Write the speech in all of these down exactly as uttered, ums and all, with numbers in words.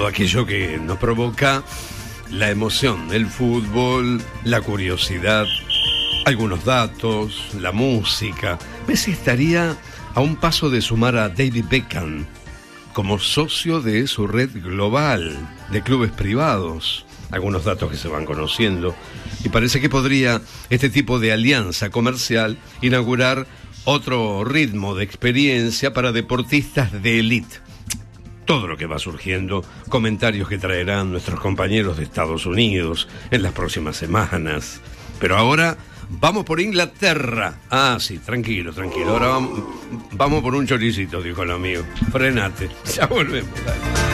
todo aquello que nos provoca la emoción, el fútbol, la curiosidad, algunos datos, la música. Messi estaría a un paso de sumar a David Beckham como socio de su red global de clubes privados. Algunos datos que se van conociendo. Y parece que podría este tipo de alianza comercial inaugurar otro ritmo de experiencia para deportistas de élite. Todo lo que va surgiendo, comentarios que traerán nuestros compañeros de Estados Unidos en las próximas semanas. Pero ahora vamos por Inglaterra. Ah, sí, tranquilo, tranquilo. Ahora vamos, vamos por un choricito, dijo el amigo. Frenate, ya volvemos. Dale.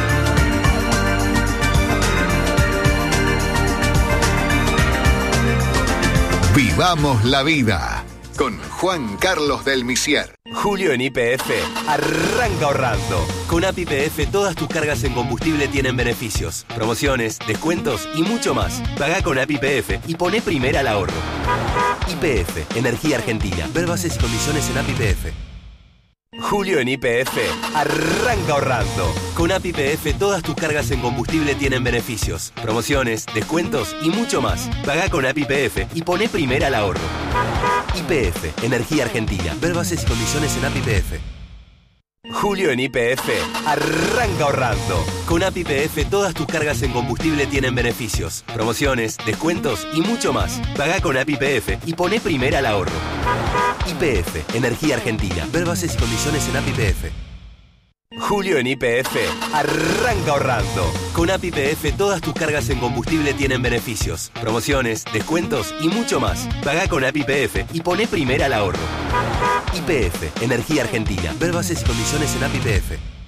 Vivamos la vida con Juan Carlos del Misier. Julio en Y P F arranca ahorrando. Con A P I P F todas tus cargas en combustible tienen beneficios, promociones, descuentos y mucho más. Pagá con A P I P F y poné primera al ahorro. Y P F, Energía Argentina. Ver bases y condiciones en A P I P F. Julio en Y P F arranca ahorrando. Con A P I P F todas tus cargas en combustible tienen beneficios, promociones, descuentos y mucho más. Pagá con A P I P F y poné primera al ahorro. Y P F, Energía Argentina. Ver bases y condiciones en A P I P F. Julio en Y P F arranca ahorrando. Con A P I P F todas tus cargas en combustible tienen beneficios, promociones, descuentos y mucho más. Pagá con A P I P F y poné primera al ahorro. Y P F, Energía Argentina. Ver bases y condiciones en A P I P F. Julio en Y P F arranca ahorrando. Con A P I P F todas tus cargas en combustible tienen beneficios, promociones, descuentos y mucho más. Pagá con A P I P F y poné primera al ahorro. Y P F, Energía Argentina. Ver bases y condiciones en A P I P F.